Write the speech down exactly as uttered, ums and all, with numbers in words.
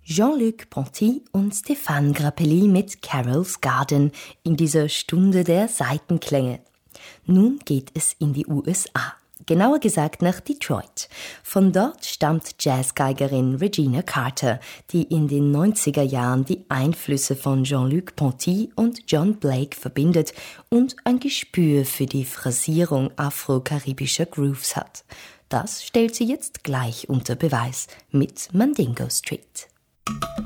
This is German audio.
Jean-Luc Ponty und Stéphane Grappelli mit Carol's Garden in dieser Stunde der Saitenklänge. Nun geht es in die U S A, genauer gesagt nach Detroit. Von dort stammt Jazzgeigerin Regina Carter, die in den neunziger Jahren die Einflüsse von Jean-Luc Ponty und John Blake verbindet und ein Gespür für die Phrasierung afro-karibischer Grooves hat. Das stellt sie jetzt gleich unter Beweis mit Mandingo Street.